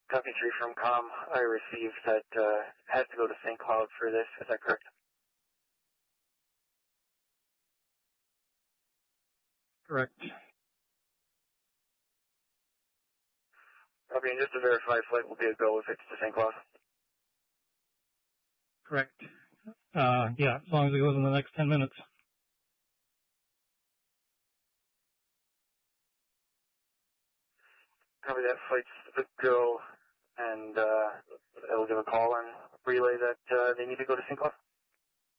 Copy 3 from Com. I received that has to go to St. Cloud for this. Is that correct? Correct. Copy, and just to verify, flight will be a go if it's to St. Cloud. Correct. Yeah, as long as it goes in the next 10 minutes. Copy that, flight's a go, and I'll give a call and relay that they need to go to St. Cloud.